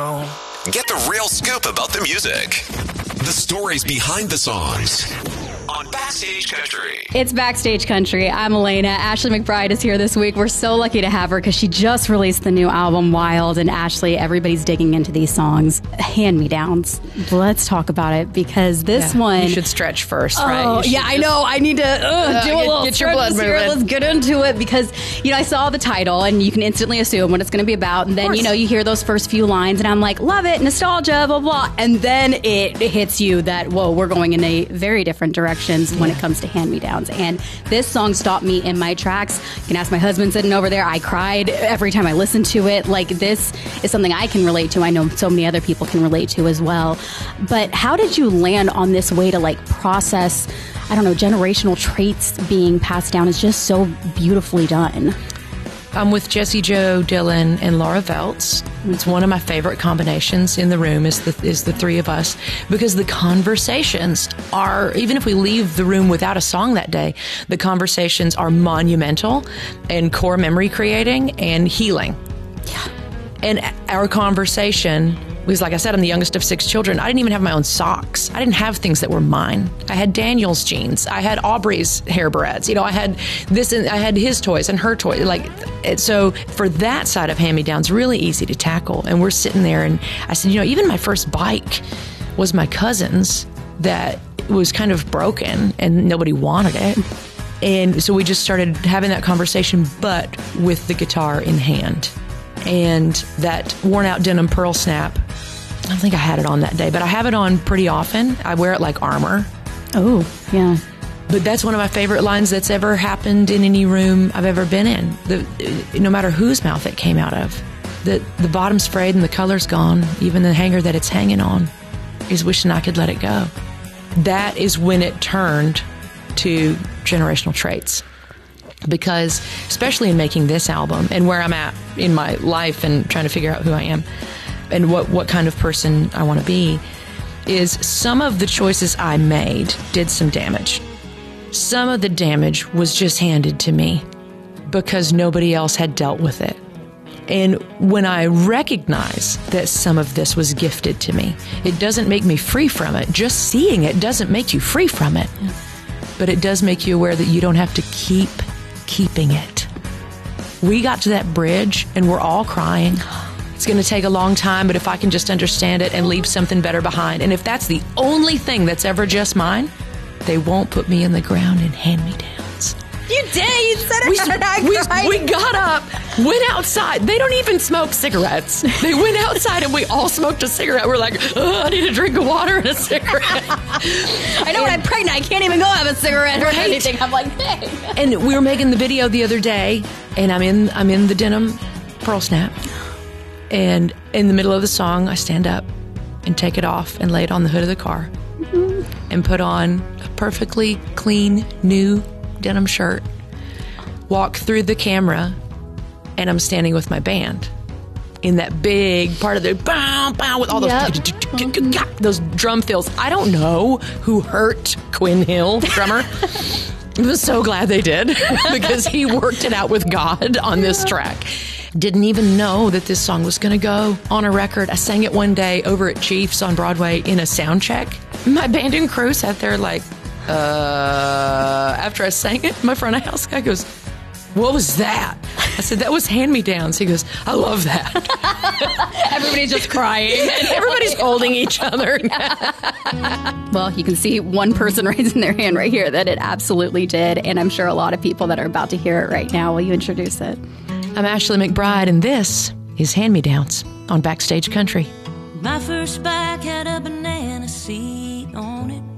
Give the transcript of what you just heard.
Get the real scoop about the music. The stories behind the songs. On Backstage Country. It's Backstage Country. I'm Elena. Ashley McBryde is here this week. We're so lucky to have her because she just released the new album, Wild. And Ashley, everybody's digging into these songs. Hand-me-downs. Let's talk about it because this one... You should stretch first, right? Oh, yeah, I know. I need to do a little get your blood moving. Let's get into it because, I saw the title and you can instantly assume what it's going to be about. And then, you hear those first few lines and I'm like, love it, nostalgia, blah, blah. And then it hits you that, whoa, we're going in a very different direction when it comes to hand-me-downs. And this song stopped me in my tracks. You can ask my husband sitting over there. I cried every time I listened to it. Like, this is something I can relate to. I know so many other people can relate to as well. But how did you land on this way to, process, generational traits being passed down? Is just so beautifully done. I'm with Jessie Jo Dillon and Laura Veltz. It's one of my favorite combinations in the room is the three of us because the conversations are, even if we leave the room without a song that day, the conversations are monumental and core memory creating and healing. Yeah. And our conversation, because like I said, I'm the youngest of 6 children. I didn't even have my own socks. I didn't have things that were mine. I had Daniel's jeans. I had Aubrey's hair barrettes. I had this and I had his toys and her toys. So for that side of hand-me-downs, really easy to tackle. And we're sitting there and I said, even my first bike was my cousin's that was kind of broken and nobody wanted it. And so we just started having that conversation, but with the guitar in hand. And that worn out denim pearl snap, I don't think I had it on that day, but I have it on pretty often. I wear it like armor. Oh, yeah. But that's one of my favorite lines that's ever happened in any room I've ever been in. No matter whose mouth it came out of. The bottom's frayed and the color's gone. Even the hanger that it's hanging on is wishing I could let it go. That is when it turned to generational traits. Because, especially in making this album and where I'm at in my life and trying to figure out who I am and what kind of person I want to be, is some of the choices I made did some damage. Some of the damage was just handed to me because nobody else had dealt with it. And when I recognize that some of this was gifted to me, it doesn't make me free from it. Just seeing it doesn't make you free from it. But it does make you aware that you don't have to keep keeping it. We got to that bridge and we're all crying. It's going to take a long time, but if I can just understand it and leave something better behind, and if that's the only thing that's ever just mine, they won't put me in the ground in hand-me-downs. You did. You said it. We got up, went outside. They don't even smoke cigarettes. They went outside and we all smoked a cigarette. We're like, I need a drink of water and a cigarette. I know when I'm pregnant, I can't even go have a cigarette or anything. I'm like, hey. And we were making the video the other day, and I'm in the denim pearl snap. And in the middle of the song, I stand up and take it off and lay it on the hood of the car and put on a perfectly clean, new denim shirt, walk through the camera, and I'm standing with my band in that big part of the bow, bow, with all those drum fills. I don't know who hurt Quinn Hill, the drummer. I was so glad they did because he worked it out with God on this track. Didn't even know that this song was going to go on a record. I sang it one day over at Chiefs on Broadway in a sound check. My band and crew sat there like, after I sang it, my front of house guy goes, what was that? I said, that was hand-me-downs. He goes, I love that. Everybody's just crying. And everybody's holding each other. Well, you can see one person raising their hand right here that it absolutely did. And I'm sure a lot of people that are about to hear it right now. Will you introduce it? I'm Ashley McBryde, and this is Hand-Me-Downs on Backstage Country. My first bike had a banana seat on it.